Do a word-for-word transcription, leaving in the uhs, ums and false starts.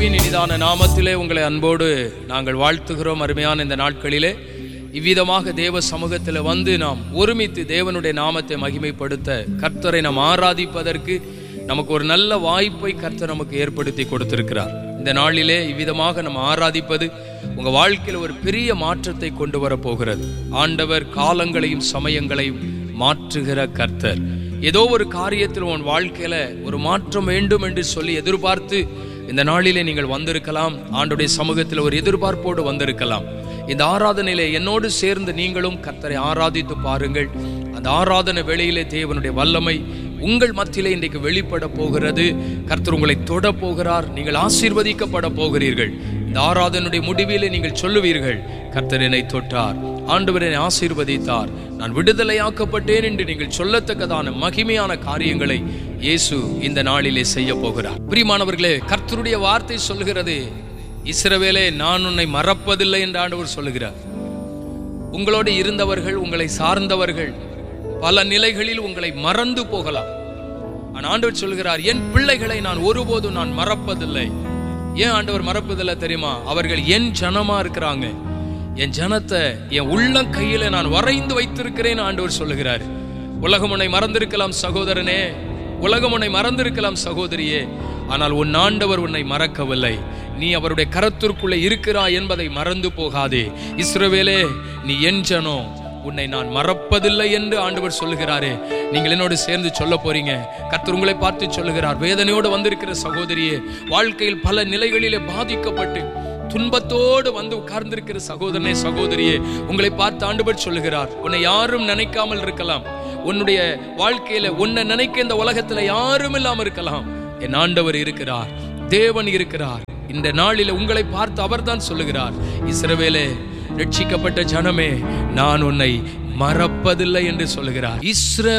இயேசுவின் இனிதான நாமத்திலே உங்களை அன்போடு நாங்கள் வாழ்த்துகிறோம். அருமையான இந்த நாட்களிலே இவ்விதமாக தேவ சமூகத்தில் வந்து நாம் ஒருமித்து தேவனுடைய நாமத்தை மகிமைப்படுத்த, கர்த்தரை நாம் ஆராதிப்பதற்கு நமக்கு ஒரு நல்ல வாய்ப்பை கர்த்தர் நமக்கு ஏற்படுத்தி கொடுத்திருக்கிறார். இந்த நாளிலே இவ்விதமாக நம்ம ஆராதிப்பது உங்க வாழ்க்கையில் ஒரு பெரிய மாற்றத்தை கொண்டு வர போகிறது. ஆண்டவர் காலங்களையும் சமயங்களையும் மாற்றுகிற கர்த்தர். ஏதோ ஒரு காரியத்தில் உன் வாழ்க்கையில ஒரு மாற்றம் வேண்டும் என்று சொல்லி எதிர்பார்த்து இந்த நாளிலே நீங்கள் வந்திருக்கலாம். ஆண்டுடைய சமூகத்தில் ஒரு எதிர்பார்ப்போடு வந்திருக்கலாம். இந்த ஆராதனையிலே என்னோடு சேர்ந்து நீங்களும் கர்த்தரை ஆராதித்து பாருங்கள். அந்த ஆராதனை வேளையிலே தேவனுடைய வல்லமை உங்கள் மத்தியிலே இன்றைக்கு வெளிப்பட போகிறது. கர்த்தர் உங்களை தொட போகிறார். நீங்கள் ஆசீர்வதிக்கப்பட போகிறீர்கள். இந்த ஆராதனுடைய முடிவிலே நீங்கள் சொல்லுவீர்கள், கர்த்தர் என்னை தொட்டார், ஆண்டவர் என்னை ஆசீர்வதித்தார், நான் விடுதலையாக்கப்பட்டேன் என்று நீங்கள் சொல்லத்தக்கதான மகிமையான காரியங்களை இயேசு இந்த நாளிலே செய்ய போகிறார். பிரியமானவர்களே, கர்த்தருடைய வார்த்தை சொல்லுகிறது, இஸ்ரவேலே நான் உன்னை மறப்பதில்லை என்று ஆண்டவர் சொல்லுகிறார். உங்களோடு இருந்தவர்கள், உங்களை சார்ந்தவர்கள் பல நிலைகளில் உங்களை மறந்து போகலாம். ஆனால் ஆண்டவர் சொல்கிறார், என் பிள்ளைகளை நான் ஒருபோதும் நான் மறப்பதில்லை. ஏன் ஆண்டவர் மறப்பதில்லை தெரியுமா? அவர்கள் என் ஜனமா இருக்கிறாங்க. என் ஜனத்தை என் உள்ளம் கையில நான் வரைந்து வைத்திருக்கிறேன் ஆண்டவர் சொல்லுகிறார். உலகம் உன்னை மறந்திருக்கலாம் சகோதரனே, உலகம் உன்னை மறந்திருக்கலாம் சகோதரியே, ஆனால் உன் ஆண்டவர் உன்னை மறக்கவில்லை. நீ அவருடைய கரத்திற்குள்ளே இருக்கிறாய் என்பதை மறந்து போகாதே. இஸ்ரவேலே, நீ என் ஜனம், உன்னை நான் மறப்பதில்லை என்று ஆண்டவர் சொல்லுகிறாரே. நீங்கள் என்னோடு சேர்ந்து சொல்ல போறீங்க. கர்த்தர் உங்களை பார்த்து சொல்லுகிறார், வேதனையோடு வந்திருக்கிற சகோதரியே, வாழ்க்கையில் பல நிலைகளிலே பாதிக்கப்பட்டு துன்பத்தோடு வந்து உட்கார்ந்திருக்கிற சகோதரனே, சகோதரியே, உங்களை பார்த்து ஆண்டவர் சொல்லுகிறார், உன்னை யாரும் நினைக்காமல் இருக்கலாம். உன்னுடைய வாழ்க்கையில உன்னை நினைக்க இந்த உலகத்துல யாரும் இல்லாம இருக்கலாம். என் ஆண்டவர் இருக்கிறார், தேவன் இருக்கிறார். இந்த நாளில உங்களை பார்த்து அவர்தான் சொல்லுகிறார், இஸ்ரவேலே, ரட்சிக்கப்பட்ட ஜனமே, நான் உன்னை மறப்பதில்லை என்று சொல்லுகிறார். இஸ்ரவேல்